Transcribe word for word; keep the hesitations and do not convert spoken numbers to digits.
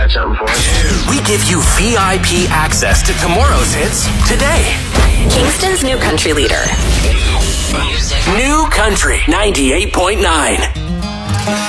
got something for us. We give you V I P access to tomorrow's hits today. Kingston's new country leader. New Country ninety-eight point nine.